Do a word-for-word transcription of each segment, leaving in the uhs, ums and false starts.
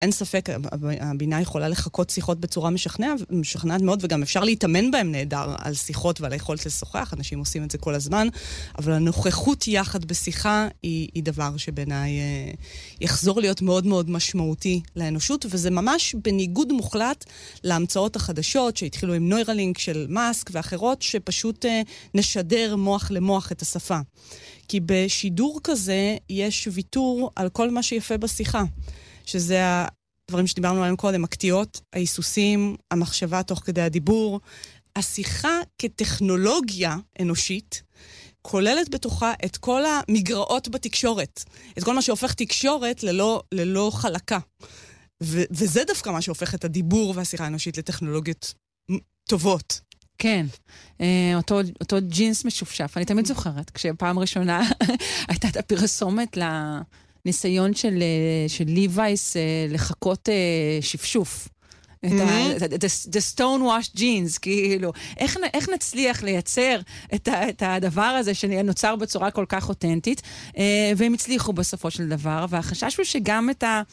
אין ספק, הבינה יכולה לחכות שיחות בצורה משכנעת, משכנעת מאוד, וגם אפשר להתאמן בהם נהדר על שיחות ועל היכולת לשוחח, אנשים עושים את זה כל הזמן, אבל הנוכחות יחד בשיחה היא, היא דבר שבעיניי אה, יחזור להיות מאוד מאוד משמעותי לאנושות, וזה ממש בניגוד מוחלט להמצאות החדשות שהתחילו עם נוירלינק של מאסק ואחרות, שפשוט אה, נשדר מוח למוח את השפה. כי בשידור כזה יש ויתור על כל מה שיפה בשיחה. שזה הדברים שדיברנו עליהם קודם, הקטיעות, ההיסוסים, המחשבה תוך כדי הדיבור. השיחה כטכנולוגיה אנושית, כוללת בתוכה את כל המגרעות בתקשורת. את כל מה שהופך תקשורת ללא, ללא חלקה. ו- וזה דווקא מה שהופך את הדיבור והשיחה האנושית לטכנולוגיות טובות. כן, אותו, אותו ג'ינס משופשף. אני תמיד זוכרת, כשפעם ראשונה הייתה את הפרסומת ל... ניסיון של, של ליווייס לחכות שפשוף. את ה, the stone washed jeans, כאילו. איך, איך נצליח לייצר את, ה, את הדבר הזה שנוצר בצורה כל כך אותנטית, והם הצליחו בסופו של דבר, והחשש הוא שגם את ה...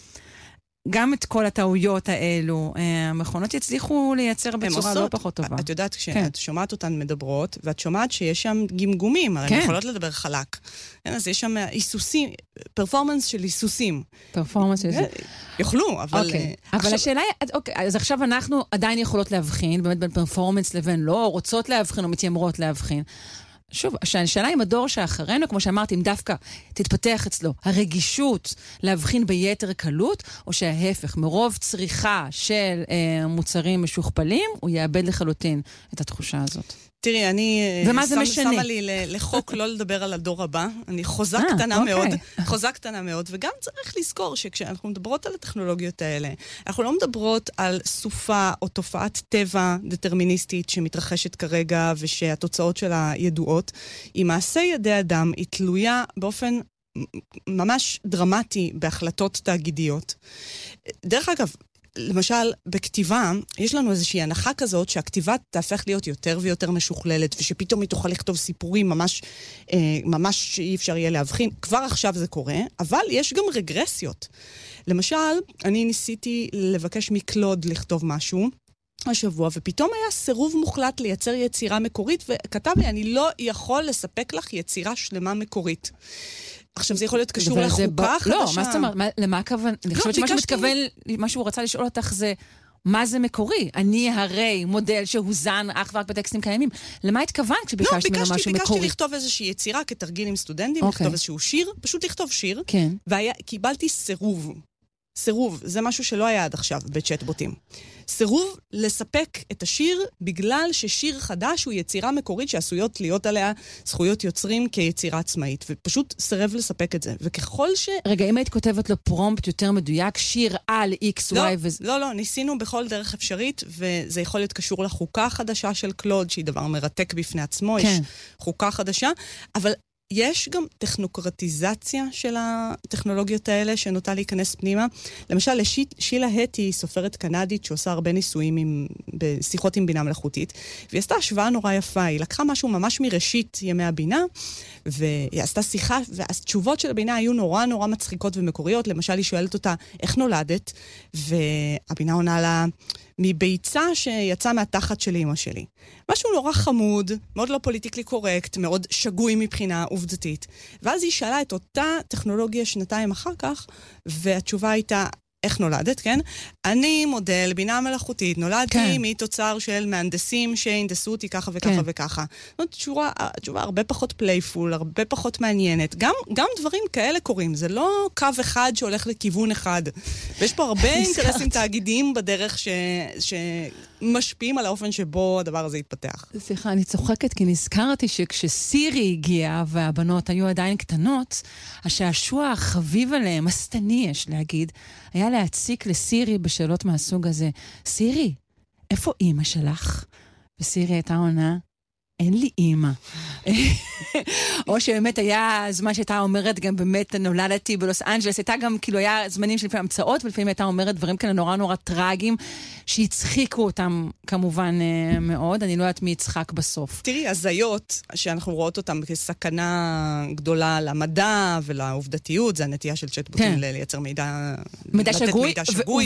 גם את כל הטעויות האלו, המכונות יצליחו לייצר בצורה לא פחות טובה. את יודעת, כשאת שומעת אותן מדברות, ואת שומעת שיש שם גמגומים, הרי הן יכולות לדבר חלק. אז יש שם היסוסים, פרפורמנס של היסוסים. פרפורמנס של היסוסים. יוכלו, אבל... אבל השאלה היא, אוקיי, אז עכשיו אנחנו עדיין יכולות להבחין, באמת בין פרפורמנס לבין לא, רוצות להבחין או מתיימרות להבחין. שוב, השאלה עם הדור שאחרינו, כמו שאמרתי, אם דווקא תתפתח אצלו הרגישות להבחין ביתר קלות, או שההפך, מרוב צריכה של אה, מוצרים משוכפלים, הוא יאבד לחלוטין את התחושה הזאת. תראי, אני ומה זה משנה? שמה לי לחוק לא לדבר על הדור הבא. אני חוזה קטנה מאוד, חוזה קטנה מאוד, וגם צריך לזכור שכשאנחנו מדברות על הטכנולוגיות האלה, אנחנו לא מדברות על סופה או תופעת טבע דטרמיניסטית שמתרחשת כרגע ושהתוצאות שלה ידועות. היא מעשה ידי אדם, היא תלויה באופן ממש דרמטי בהחלטות תאגידיות. דרך אגב, למשל, בכתיבה, יש לנו איזושהי הנחה כזאת שהכתיבה תהפך להיות יותר ויותר משוכללת, ושפתאום היא תוכל לכתוב סיפורים ממש, אה, ממש שאי אפשר יהיה להבחין. כבר עכשיו זה קורה, אבל יש גם רגרסיות. למשל, אני ניסיתי לבקש מקלוד לכתוב משהו השבוע, ופתאום היה סירוב מוחלט לייצר יצירה מקורית, וכתב לי, אני לא יכול לספק לך יצירה שלמה מקורית. עכשיו זה יכול להיות קשור לחוקה חדשה. לא, מה זאת אומרת? למה הכוון? אני חושבת שמה שמתכוון, מה שהוא רצה לשאול אותך זה, מה זה מקורי? אני הרי מודל שהוזן אך ורק בטקסטים קיימים. למה התכוון כשביקשתי ממנו משהו מקורי? ביקשתי לכתוב איזושהי יצירה כתרגיל עם סטודנטים, לכתוב איזשהו שיר, פשוט לכתוב שיר, וקיבלתי סירוב. סירוב, זה משהו שלא היה עד עכשיו בצ'אטבוטים. סירוב לספק את השיר בגלל ששיר חדש הוא יצירה מקורית שעשויות להיות עליה זכויות יוצרים כיצירה עצמאית, ופשוט סירב לספק את זה. וככל ש... רגע, אם היית כותבת לו פרומפט יותר מדויק, שיר על X, לא, Y וזה... לא, לא, ניסינו בכל דרך אפשרית, וזה יכול להיות קשור לחוקה החדשה של קלוד, שהיא דבר מרתק בפני עצמו, כן. יש חוקה חדשה, אבל... יש גם טכנוקרטיזציה של הטכנולוגיות האלה שנוטה להיכנס פנימה. למשל, שילה הטי, סופרת קנדית שעושה הרבה ניסויים עם, בשיחות עם בינה מלאכותית, והיא עשתה השוואה נורא יפה. היא לקחה משהו ממש מראשית ימי הבינה, והיא עשתה שיחה, והתשובות של הבינה היו נורא נורא מצחיקות ומקוריות. למשל, היא שואלת אותה, איך נולדת? והבינה עונה לה... מביצה שיצא מהתחת של אמא שלי. משהו נורא חמוד, מאוד לא פוליטיקלי קורקט, מאוד שגוי מבחינה עובדתית. ואז היא שאלה את אותה טכנולוגיה שנתיים אחר כך, והתשובה הייתה, איך נולדת, כן? אני מודל בינה מלאכותית, נולדתי כן. מתוצר של מהנדסים שהנדסו אותי ככה וככה כן. וככה. זאת תשובה, תשובה הרבה פחות פלייפול, הרבה פחות מעניינת. גם, גם דברים כאלה קורים, זה לא קו אחד שהולך לכיוון אחד. ויש פה הרבה אינטרסים תאגידיים בדרך ש, שמשפיעים על האופן שבו הדבר הזה יתפתח. סליחה, אני צוחקת כי נזכרתי שכשסירי הגיעה והבנות היו עדיין קטנות, השעשוע החביב עליהם, הסתני יש להגיד, היה להציק לסירי בשאלות מהסוג הזה, סירי, איפה אמא שלך? וסירי הייתה עונה, אין לי אימא. או שבאמת היה זמן שהייתה אומרת, גם באמת נולדתי בלוס אנג'לס, הייתה גם, כאילו, היה זמנים שלפעמים המצאות, ולפעמים הייתה אומרת דברים כאלה נורא נורא טרגיים, שהצחיקו אותם כמובן מאוד, אני לא יודעת מי יצחק בסוף. תראי, הזיות, שאנחנו רואות אותם כסכנה גדולה למדע ולעובדתיות, זה הנטייה של צ'טבוטים לייצר מידע, מידע שגוי, מידע שגוי